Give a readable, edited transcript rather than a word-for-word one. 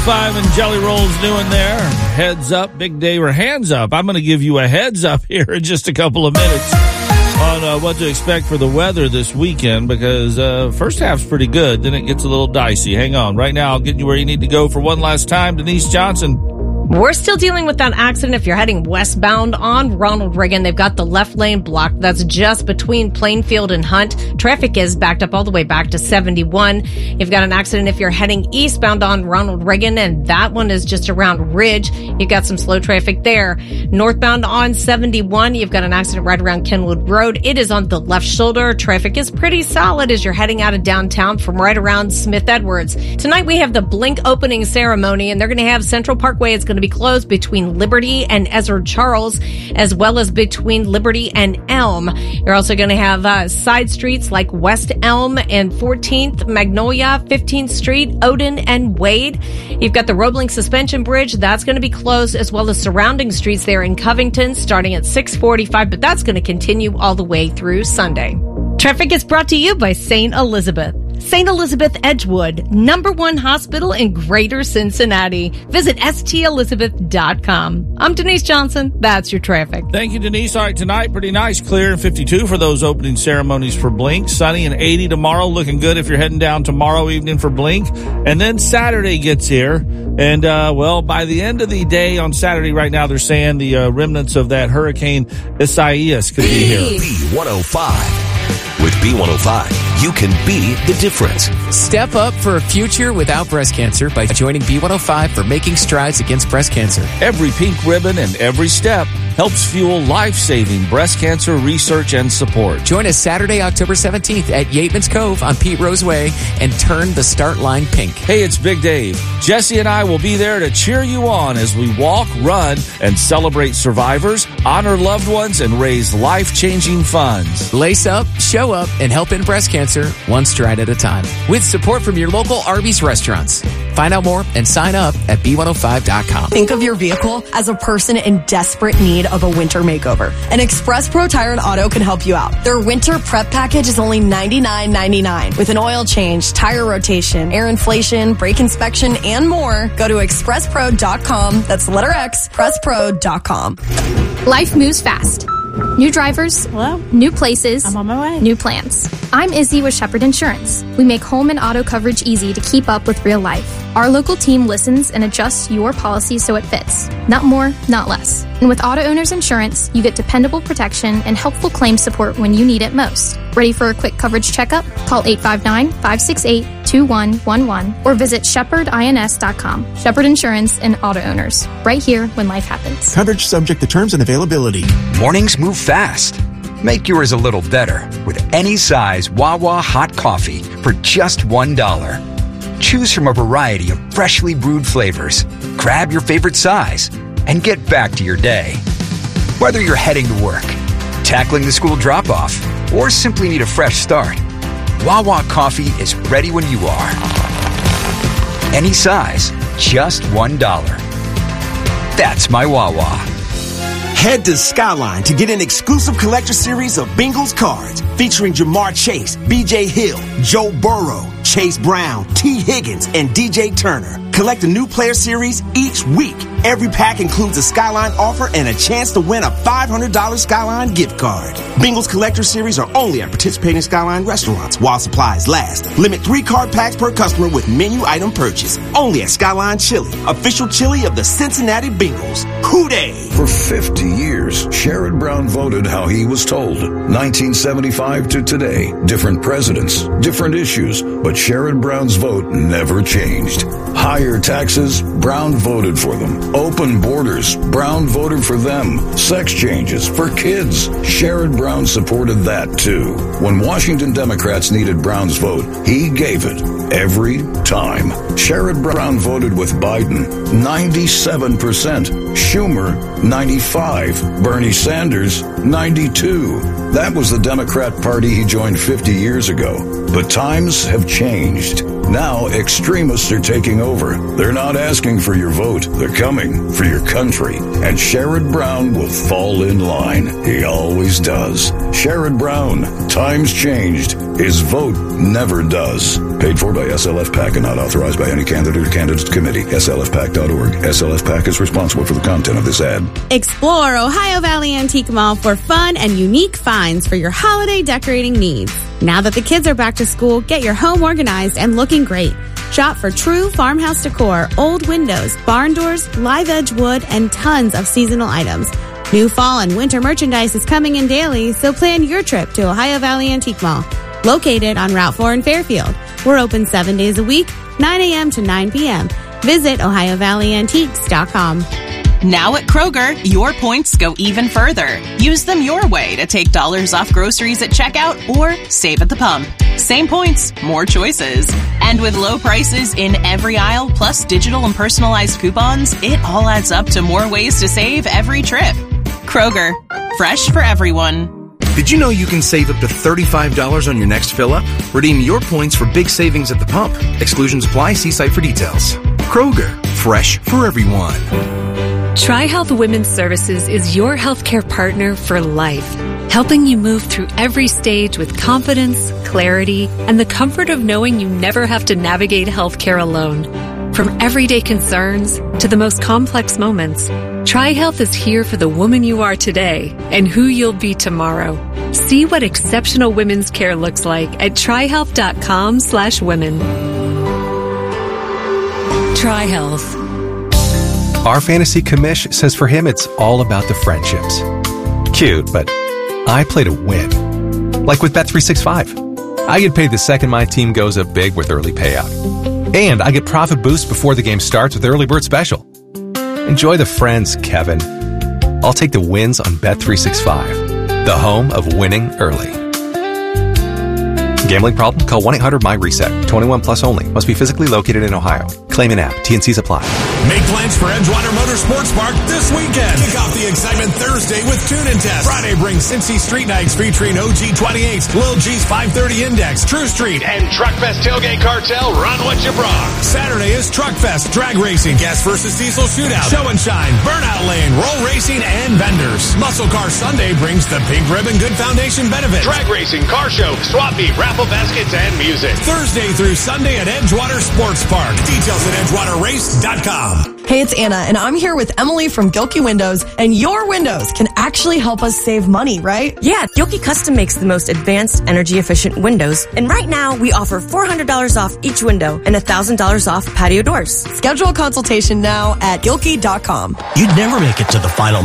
5 and Jelly Rolls doing there. Heads up, big day, or hands up. I'm going to give you a heads up here in just a couple of minutes on what to expect for the weather this weekend, because first half's pretty good, then it gets a little dicey. Hang on. Right now, I'll get you where you need to go for one last time. Denise Johnson. We're still dealing with that accident if you're heading westbound on Ronald Reagan. They've got the left lane blocked. That's just between Plainfield and Hunt. Traffic is backed up all the way back to 71. You've got an accident if you're heading eastbound on Ronald Reagan, and that one is just around Ridge. You've got some slow traffic there. Northbound on 71, you've got an accident right around Kenwood Road. It is on the left shoulder. Traffic is pretty solid as you're heading out of downtown from right around Smith Edwards. Tonight we have the Blink opening ceremony, and they're going to have Central Parkway. It's going to be closed between Liberty and Ezra Charles, as well as between Liberty and Elm. You're also going to have side streets like West Elm and 14th, Magnolia, 15th Street, Odin, and Wade. You've got the Roebling Suspension Bridge. That's going to be closed, as well as surrounding streets there in Covington starting at 6:45, but that's going to continue all the way through Sunday. Traffic is brought to you by St. Elizabeth. St. Elizabeth Edgewood, #1 hospital in Greater Cincinnati. Visit stelizabeth.com. I'm Denise Johnson. That's your traffic. Thank you, Denise. All right, tonight, pretty nice. Clear and 52 for those opening ceremonies for Blink. Sunny and 80 tomorrow. Looking good if you're heading down tomorrow evening for Blink. And then Saturday gets here. And, by the end of the day on Saturday right now, they're saying the remnants of that Hurricane Isaias could be here. B105. With B105, you can be the difference. Step up for a future without breast cancer by joining B105 for making strides against breast cancer. Every pink ribbon and every step helps fuel life-saving breast cancer research and support. Join us Saturday, October 17th at Yateman's Cove on Pete Rose Way and turn the start line pink. Hey, it's Big Dave. Jesse and I will be there to cheer you on as we walk, run, and celebrate survivors, honor loved ones, and raise life-changing funds. Lace up, show up, and help end breast cancer one stride at a time. With support from your local Arby's restaurants. Find out more and sign up at B105.com. Think of your vehicle as a person in desperate need of a winter makeover. And Express Pro Tire and Auto can help you out. Their winter prep package is only $99.99 with an oil change, tire rotation, air inflation, brake inspection, and more. Go to expresspro.com. That's the letter X, expresspro.com. Life moves fast. New drivers, hello, new places, I'm on my way, new plans. I'm Izzy with Shepherd Insurance. We make home and auto coverage easy to keep up with real life. Our local team listens and adjusts your policy so it fits. Not more, not less. And with Auto Owners Insurance, you get dependable protection and helpful claim support when you need it most. Ready for a quick coverage checkup? Call 859-568-2111 or visit shepherdins.com. Shepherd Insurance and Auto Owners. Right here when life happens. Coverage subject to terms and availability. Mornings move fast. Make yours a little better with any size Wawa hot coffee for just $1. Choose from a variety of freshly brewed flavors. Grab your favorite size and get back to your day. Whether you're heading to work, tackling the school drop-off, or simply need a fresh start, Wawa coffee is ready when you are. Any size, just $1. That's my Wawa. Head to Skyline to get an exclusive collector series of Bengals cards featuring Jamar Chase, B.J. Hill, Joe Burrow, Chase Brown, T. Higgins, and D.J. Turner. Collect a new player series each week. Every pack includes a Skyline offer and a chance to win a $500 Skyline gift card. Bengals collector series are only at participating Skyline restaurants while supplies last. Limit 3 card packs per customer with menu item purchase. Only at Skyline Chili, official chili of the Cincinnati Bengals. Hoo-day! For 50 years, Sherrod Brown voted how he was told. 1975 to today, different presidents, different issues, but Sherrod Brown's vote never changed. Higher taxes, Brown voted for them. Open borders, Brown voted for them. Sex changes for kids, Sherrod Brown supported that too. When Washington Democrats needed Brown's vote, he gave it every time. Sherrod Brown voted with Biden, 97%. Schumer, 95%. Bernie Sanders, 92%. That was the Democrat Party he joined 50 years ago. But times have changed. Now extremists are taking over. They're not asking for your vote. They're coming for your country. And Sherrod Brown will fall in line. He always does. Sherrod Brown, times changed. His vote never does. Paid for by SLF PAC and not authorized by any candidate or candidates committee. SLFPAC.org. SLF PAC is responsible for the content of this ad. Explore Ohio Valley Antique Mall for fun and unique finds for your holiday decorating needs. Now that the kids are back to school, get your home organized and looking great. Shop for true farmhouse decor, old windows, barn doors, live edge wood, and tons of seasonal items. New fall and winter merchandise is coming in daily, so plan your trip to Ohio Valley Antique Mall, located on Route 4 in Fairfield. We're open 7 days a week, 9 a.m. to 9 p.m. Visit OhioValleyAntiques.com. Now at Kroger, your points go even further. Use them your way to take dollars off groceries at checkout or save at the pump. Same points, more choices. And with low prices in every aisle, plus digital and personalized coupons, it all adds up to more ways to save every trip. Kroger, fresh for everyone. Did you know you can save up to $35 on your next fill-up? Redeem your points for big savings at the pump. Exclusions apply. See site for details. Kroger, fresh for everyone. TriHealth Women's Services is your healthcare partner for life, helping you move through every stage with confidence, clarity, and the comfort of knowing you never have to navigate healthcare alone. From everyday concerns to the most complex moments, TriHealth is here for the woman you are today and who you'll be tomorrow. See what exceptional women's care looks like at TriHealth.com/women. TriHealth. Our fantasy commish says for him it's all about the friendships. Cute, but I play to win. Like with Bet365. I get paid the second my team goes up big with early payout. And I get profit boost before the game starts with Early Bird Special. Enjoy the friends, Kevin. I'll take the wins on Bet365, the home of winning early. Gambling problem? Call 1-800-MY-RESET. 21 plus only. Must be physically located in Ohio. Claim an app. T&Cs apply. Make plans for Edgewater Motorsports Park this weekend. Kick off the excitement Thursday with Tune-In Test. Friday brings Cincy Street Nights featuring OG28, Lil G's 530 Index, True Street, and Truckfest Tailgate Cartel Run What You Brought. Saturday is Truckfest, Drag Racing, Gas vs. Diesel Shootout, Show and Shine, Burnout Lane, Roll Racing, and Vendors. Muscle Car Sunday brings the Pink Ribbon Good Foundation benefit. Drag Racing, Car Show, Swap Meet, Raffle Baskets, and music. Thursday through Sunday at Edgewater Sports Park. Details at EdgewaterRace.com. Hey, it's Anna, and I'm here with Emily from Gilkey Windows, and your windows can actually help us save money, right? Yeah, Gilkey Custom makes the most advanced, energy-efficient windows, and right now we offer $400 off each window and $1,000 off patio doors. Schedule a consultation now at Gilkey.com. You'd never make it to the final